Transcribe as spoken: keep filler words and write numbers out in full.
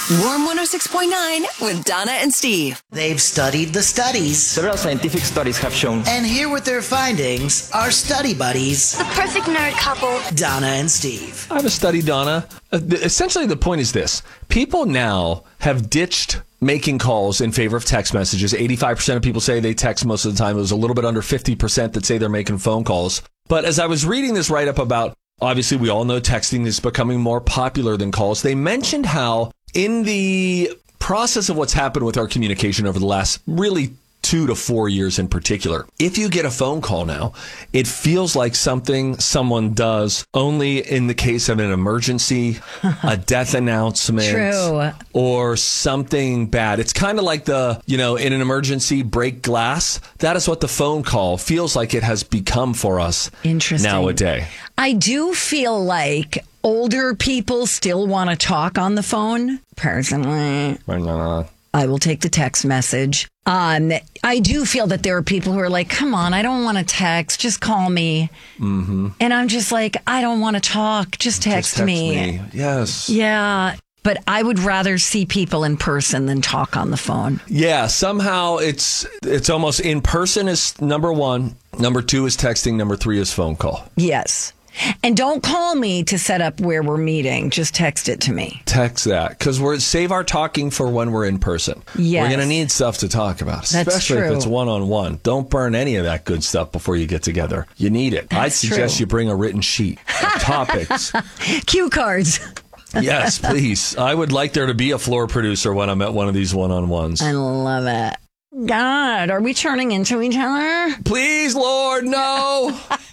Warm one oh six point nine with Donna and Steve. They've studied the studies. Several scientific studies have shown. And here with their findings are study buddies, the perfect nerd couple, Donna and Steve. I have a study, Donna. Uh, th- essentially, the point is this. People now have ditched making calls in favor of text messages. eighty-five percent of people say they text most of the time. It was a little bit under fifty percent that say they're making phone calls. But as I was reading this write-up about, obviously, we all know texting is becoming more popular than calls. They mentioned how in the process of what's happened with our communication over the last really two to four years in particular, if you get a phone call now, it feels like something someone does only in the case of an emergency, a death announcement, True. or something bad. It's kind of like the, you know, in an emergency, break glass. That is what the phone call feels like it has become for us Interesting. nowadays. I do feel like older people still want to talk on the phone. Personally, I will take the text message. Um, I do feel that there are people who are like, come on, I don't want to text. Just call me. Mm-hmm. And I'm just like, I don't want to talk. Just text, Just text me. me. Yes. Yeah. But I would rather see people in person than talk on the phone. Yeah, somehow it's it's almost in person is number one. Number two is texting. Number three is phone call. Yes. And don't call me to set up where we're meeting. Just text it to me. Text that, because we're save our talking for when we're in person. Yes. We're going to need stuff to talk about, That's especially true. if it's one-on-one. Don't burn any of that good stuff before you get together. You need it. I'd suggest true. you bring a written sheet of topics. Cue cards. Yes, please. I would like there to be a floor producer when I'm at one of these one-on-ones. I love it. God, are we turning into each other? Please, Lord, no.